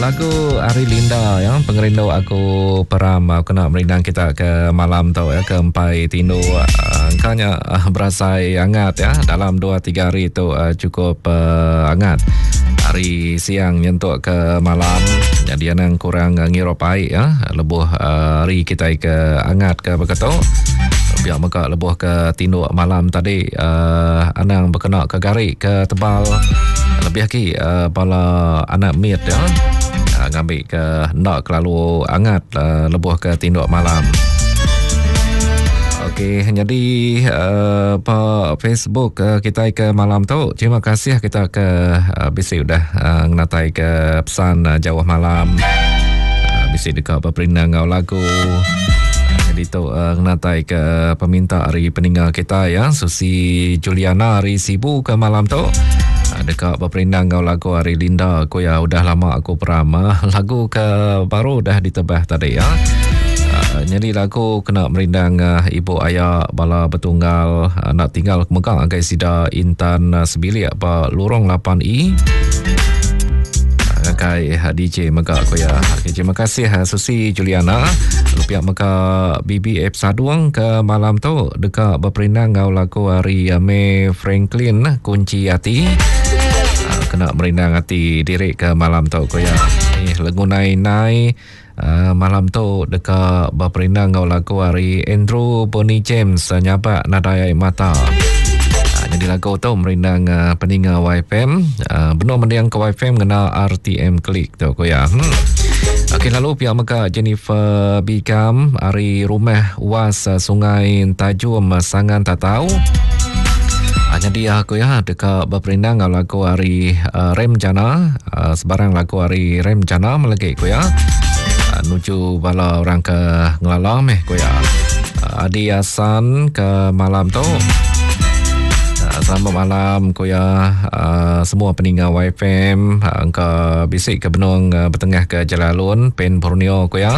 lagu Ari Linda yang pengerindu aku peram kena merindang kita ke malam tu ya, ke empai tindu angkanya berasa hangat ya, dalam 2-3 hari tu cukup hangat. Hari siang nyentuk ke malam jadi yang kurang ngiropai ya, lebuh hari kita ke hangat ke begitu. Biar mereka lebuh ke tinduk malam tadi anang berkena ke garik ke tebal lebih lagi bala anak mit ya, ngambil ke nak terlalu hangat lebuh ke tinduk malam. Okey, jadi Facebook kita ke malam tu. Terima kasih kita ke bisi udah ngatai ke pesan jauh malam. Bisi dekat berperindang ngau lagu. Jadi tu ngatai ke peminta hari peninggal kita ya, Susi Juliana hari sibu ke malam tu. Dekat berperindang ngau lagu Ari Linda. Aku ya udah lama aku peramah lagu ke baru dah ditebah tadi ya. Jadi lagu kena merindang ibu ayah bala bertunggal nak tinggal megang agai sida Intan Sebilik apa lorong 8I. Kai DJ Mega aku ya. Okay, terima kasih Susi Juliana. Lupiak Mega BBF Saduang ke malam tu dekat berperindang ngau lagu Ari Ame Franklin Kunci Hati. Kena merindang hati diri ke malam tu aku ya. Lagu nai malam tu dekat berperindang ngau lagu Ari Andrew Bonnie James Nyabak Nadai Mata. Jadi lagu tu merindang peninga YFM. Benar mendiang ke YFM kena RTM Klik tu aku ya. Okey, lalu pihak Mega Jennifer Bikam Ari Rumah Was Sungai Tajum Sangan tak tahu. Jadi aku ya dekat berperindang ngau lagu Ari Rem Jana. Sebarang lagu Ari Rem Jana melagi aku ya. Nuju bala orang ke ngelalam aku ya. Adi Hasan ke malam tu. Selamat malam ko ya semua peninggal YFM ke bisik ke Benung bertengah ke Jalalun Pen Borneo ko ya.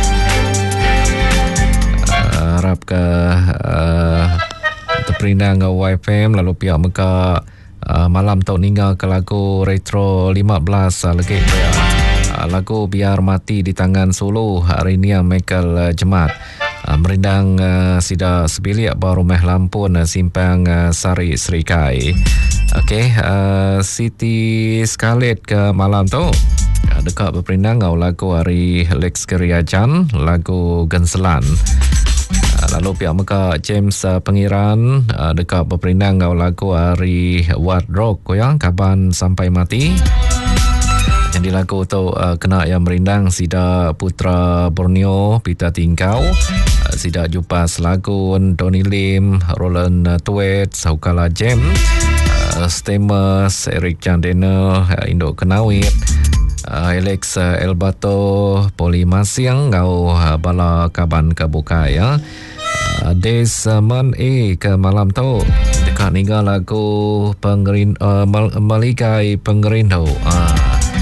Harap ke terperindang YFM lalu pihak Mega malam tu ninggal ke lagu Retro 15 lagi ko ya. Lagu Biar Mati di Tangan Solo hari ni yang Michael Jemat. Merindang sida Sebilik baru Rumah Lampun Simpang Sari Serikai. Okey, Siti Scarlett ke malam tu dekat berperindang ngau lagu Ari Lex Keriajan lagu Genselan. Lalu pihak Mega James Pengiran dekat berperindang ngau lagu Ari Wardrock yang Kaban Sampai Mati. Jadi lagu tu kena yang merindang sida Putra Borneo Pita Tingkau, sida Jupas Lagun Donny Lim Roland Tuet Saukala Jem, Stemus Eric Chandena Indo Kenawit, Alex Elbato Poli Masiang ngau bala Kaban Kabuka ya. Desmond ke malam tu dekat ninggal lagu Meligai Pengerindu.